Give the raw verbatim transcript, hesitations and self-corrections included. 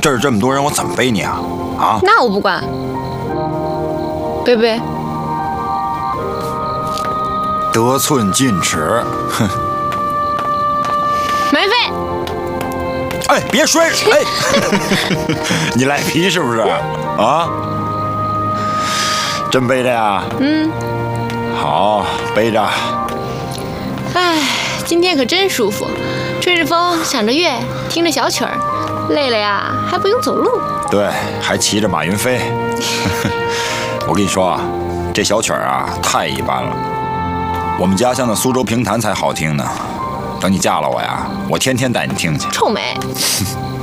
这儿这么多人，我怎么背你啊？啊？ 那我不管，背不背？ 得寸进尺，哼！ 没背。 哎，别摔！哎，你赖皮是不是？啊？真背着呀？ 嗯。 好，背着。 哎，今天可真舒服，吹着风，赏着月，听着小曲儿，累了呀还不用走路。 对，还骑着马云飞。我跟你说啊，这小曲儿啊太一般了，我们家乡的苏州评弹才好听呢。等你嫁了我呀，我天天带你听去。 臭美。